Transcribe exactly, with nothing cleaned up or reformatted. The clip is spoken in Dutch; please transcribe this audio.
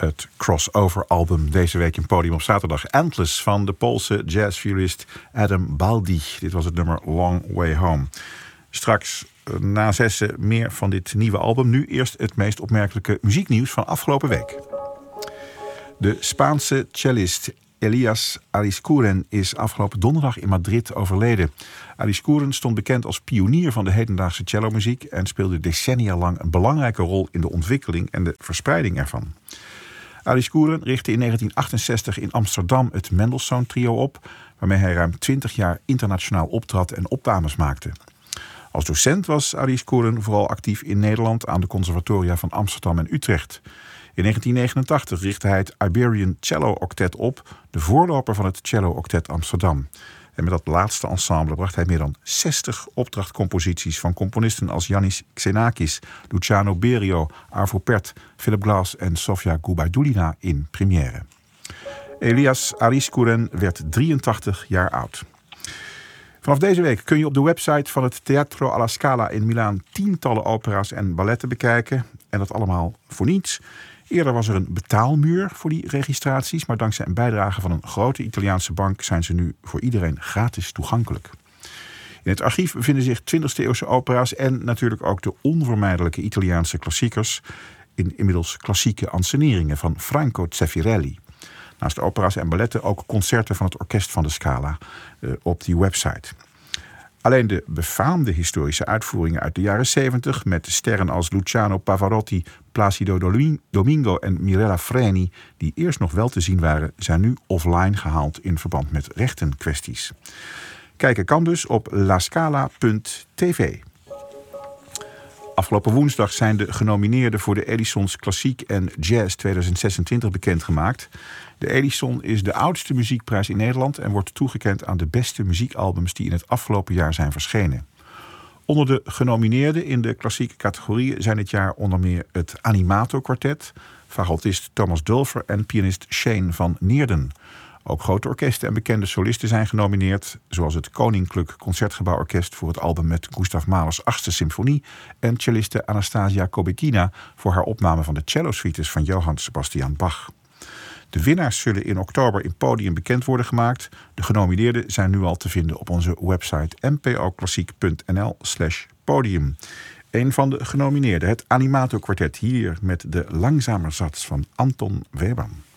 het crossover-album deze week in Podium op zaterdag. Endless van de Poolse jazzviolist Adam Baldi. Dit was het nummer Long Way Home. Straks na zessen meer van dit nieuwe album. Nu eerst het meest opmerkelijke muzieknieuws van afgelopen week. De Spaanse cellist Elias Ariscuren is afgelopen donderdag in Madrid overleden. Ariscuren stond bekend als pionier van de hedendaagse cellomuziek en speelde decennia lang een belangrijke rol in de ontwikkeling en de verspreiding ervan. Ariscuren richtte in negentien achtenzestig in Amsterdam het Mendelssohn Trio op, waarmee hij ruim twintig jaar internationaal optrad en opnames maakte. Als docent was Ariscuren vooral actief in Nederland aan de conservatoria van Amsterdam en Utrecht. In negentien negenentachtig richtte hij het Iberian Cello Octet op, de voorloper van het Cello Octet Amsterdam. En met dat laatste ensemble bracht hij meer dan zestig opdrachtcomposities van componisten als Yannis Xenakis, Luciano Berio, Arvo Pärt, Philip Glass en Sofia Gubaidulina in première. Elias Ariscuren werd drieëntachtig jaar oud. Vanaf deze week kun je op de website van het Teatro alla Scala in Milaan tientallen opera's en balletten bekijken. En dat allemaal voor niets. Eerder was er een betaalmuur voor die registraties, maar dankzij een bijdrage van een grote Italiaanse bank zijn ze nu voor iedereen gratis toegankelijk. In het archief bevinden zich twintigste-eeuwse opera's en natuurlijk ook de onvermijdelijke Italiaanse klassiekers in inmiddels klassieke anseneringen van Franco Zeffirelli. Naast opera's en balletten ook concerten van het Orkest van de Scala uh, op die website. Alleen de befaamde historische uitvoeringen uit de jaren zeventig met sterren als Luciano Pavarotti, Placido Domingo en Mirella Freni, die eerst nog wel te zien waren, zijn nu offline gehaald in verband met rechtenkwesties. Kijken kan dus op lascala punt tv. Afgelopen woensdag zijn de genomineerden voor de Edisons Klassiek en Jazz tweeduizend zesentwintig bekendgemaakt. De Edison is de oudste muziekprijs in Nederland en wordt toegekend aan de beste muziekalbums die in het afgelopen jaar zijn verschenen. Onder de genomineerden in de klassieke categorieën zijn dit jaar onder meer het Animato Quartet, fagotist Thomas Dulfer en pianist Shane van Neerden. Ook grote orkesten en bekende solisten zijn genomineerd, zoals het Koninklijk Concertgebouworkest voor het album met Gustav Mahlers achtste symfonie en celliste Anastasia Kobekina voor haar opname van de cello-suites van Johann Sebastian Bach. De winnaars zullen in oktober in Podium bekend worden gemaakt. De genomineerden zijn nu al te vinden op onze website n p o klassiek punt n l slash podium. Een van de genomineerden, het Animato Quartet, hier met de Langzamer Satz van Anton Webern.